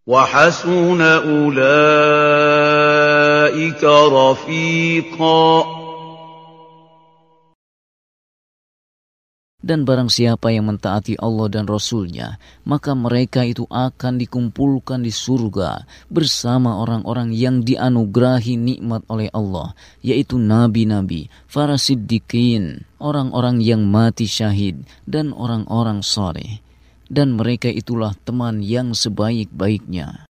وَحَسُنَ أُولَٰئِكَ رَفِيقًا. Dan barang siapa yang mentaati Allah dan Rasul-Nya, maka mereka itu akan dikumpulkan di surga bersama orang-orang yang dianugerahi nikmat oleh Allah, yaitu nabi-nabi, para siddiqin, orang-orang yang mati syahid, dan orang-orang saleh. Dan mereka itulah teman yang sebaik-baiknya.